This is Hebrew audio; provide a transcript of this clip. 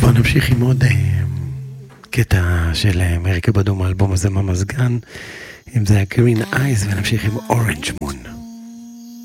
בואו נמשיך עם עוד קטע של מריקה בדום, האלבום הזה מהמזגן, אם זה היה Green Eyes, ונמשיך עם Orange Moon.